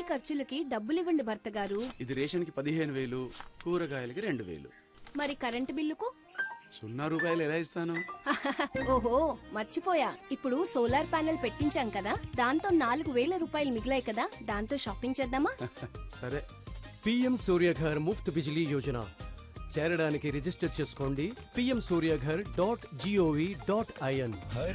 ఖర్చులకి డబ్బులివ్వండి భర్త గారు. ఇది రేషన్కి 15,000, కూరగాయలకి 2,000. మరి కరెంటు బిల్లుకు? 0 రూపాయలు ఎలా ఇస్తాను? ఓహో, మర్చిపోయా. ఇప్పుడు సోలార్ ప్యానెల్ పెట్టించాం కదా, దాంతో 4,000 రూపాయలు మిగిలాయి కదా, దాంతో షాపింగ్ చేద్దామా? సరే. PM సూర్యఘర్ ముఫ్త్ బిజిలీ యోజన చేరడానికి రిజిస్టర్ చేసుకోండి pmsuryaghar.gov.in.